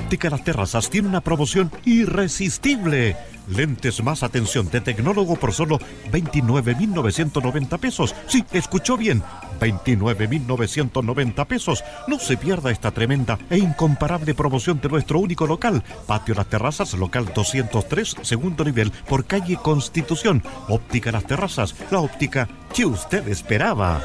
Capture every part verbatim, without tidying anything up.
Óptica Las Terrazas tiene una promoción irresistible. Lentes más atención de tecnólogo por solo veintinueve mil novecientos noventa pesos. Sí, escuchó bien, veintinueve mil novecientos noventa pesos. No se pierda esta tremenda e incomparable promoción de nuestro único local. Patio Las Terrazas, local doscientos tres, segundo nivel, por calle Constitución. Óptica Las Terrazas, la óptica que usted esperaba.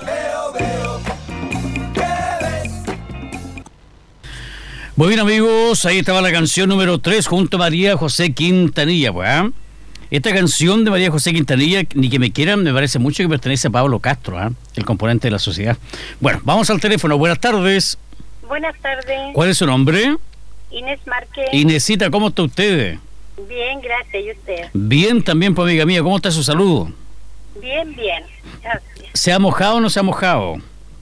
Muy bien, amigos, ahí estaba la canción número tres junto a María José Quintanilla, pues, ¿eh? Esta canción de María José Quintanilla, Ni que me quieran, me parece mucho que pertenece a Pablo Castro, ¿eh? El componente de la sociedad. Bueno, vamos al teléfono. Buenas tardes. Buenas tardes. ¿Cuál es su nombre? Inés Márquez. Inesita, ¿cómo está usted? Bien, gracias. ¿Y usted? Bien también, pues, amiga mía. ¿Cómo está su salud? Bien, bien. Gracias. ¿Se ha mojado o no se ha mojado?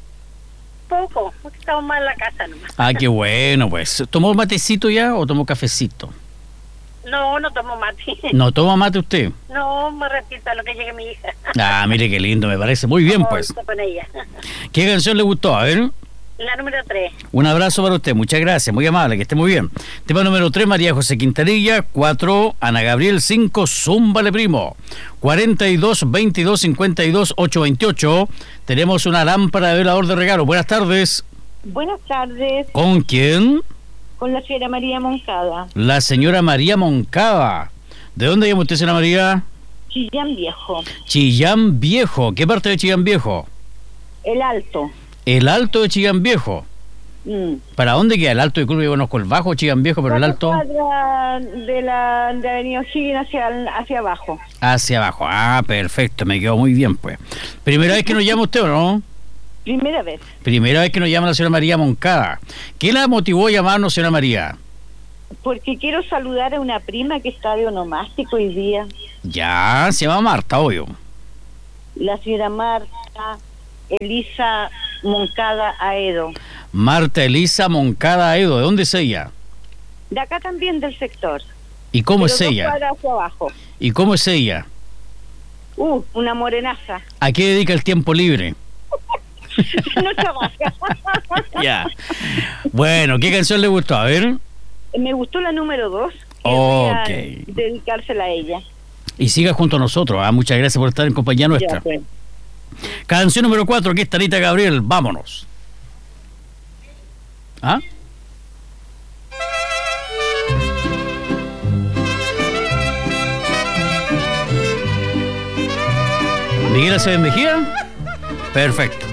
Poco, porque estamos más en la casa nomás. Ah, qué bueno, pues. ¿Tomó matecito ya o tomó cafecito? No, no tomo mate. ¿No toma mate usted? No, me repito a lo que llegue mi hija. Ah, mire qué lindo, me parece. Muy bien, pues. Con ella. ¿Qué canción le gustó? A ver. La número tres. Un abrazo para usted, muchas gracias, muy amable, que esté muy bien. Tema número tres, María José Quintanilla. Cuatro, Ana Gabriel. Cinco, Zúmbale Primo. cuarenta y dos, veintidós, cincuenta y dos, ochocientos veintiocho. Tenemos una lámpara de velador de regalo. Buenas tardes. Buenas tardes. ¿Con quién? Con la señora María Moncada. La señora María Moncada. ¿De dónde llama usted, señora María? Chillán Viejo. Chillán Viejo. ¿Qué parte de Chillán Viejo? El Alto. El Alto de Chillán Viejo. Mm. ¿Para dónde queda el Alto? Yo creo que conozco el Bajo Chillán Viejo, pero el Alto... De la de Avenida O'Higgins hacia, hacia abajo. Hacia abajo. Ah, perfecto, me quedó muy bien, pues. ¿Primera vez que nos llama usted o no? Primera vez. Primera vez que nos llama la señora María Moncada. ¿Qué la motivó a llamarnos, señora María? Porque quiero saludar a una prima que está de onomástico hoy día. Ya, se llama Marta, obvio. La señora Marta Elisa Moncada Aedo. Marta Elisa Moncada Aedo. ¿De dónde es ella? De acá también, del sector. ¿Y cómo Pero es dos ella? cuadras hacia abajo. ¿Y cómo es ella? Uh, una morenaza. ¿A qué dedica el tiempo libre? No trabaja. Ya. Bueno, ¿qué canción le gustó? A ver. Me gustó la número dos. Ok. Dedicársela a ella. Y siga junto a nosotros. ¿Ah? Muchas gracias por estar en compañía nuestra. Ya, pues. Canción número cuatro, aquí está Anita Gabriel. Vámonos. ¿Ah? ¿Miguel Acevedo Mejía? Perfecto.